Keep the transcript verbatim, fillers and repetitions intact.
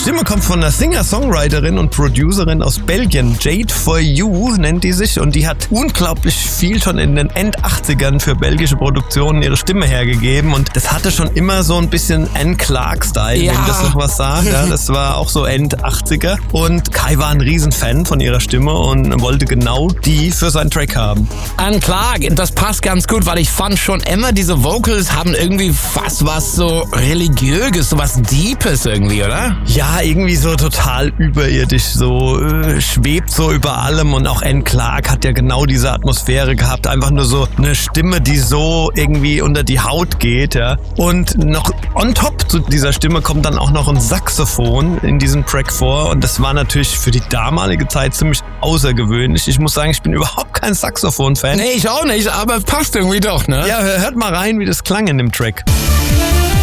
Stimme kommt von einer Singer-Songwriterin und Producerin aus Belgien. Jade For You nennt die sich und die hat unglaublich viel schon in den End-achtzigern für belgische Produktionen ihre Stimme hergegeben und das hatte schon immer so ein bisschen Anne Clark-Style, Ja. wenn das noch was sagt. Ja, das war auch so End-achtziger und Kai war ein Riesenfan von ihrer Stimme und wollte genau die für seinen Track haben. Anne Clark, das passt ganz gut, weil ich fand schon immer, diese Vocals haben irgendwie fast was so Religiöses, so was Deepes irgendwie, oder? Ja, irgendwie so total überirdisch, so äh, schwebt so über allem und auch Anne Clark hat ja genau diese Atmosphäre gehabt, einfach nur so eine Stimme, die so irgendwie unter die Haut geht, ja. Und noch on top zu dieser Stimme kommt dann auch noch ein Saxophon in diesem Track vor und das war natürlich für die damalige Zeit ziemlich außergewöhnlich. Ich muss sagen, ich bin überhaupt kein Saxophon-Fan. Nee, ich auch nicht, aber passt irgendwie doch, ne? Ja, hört mal rein, wie das klang in dem Track.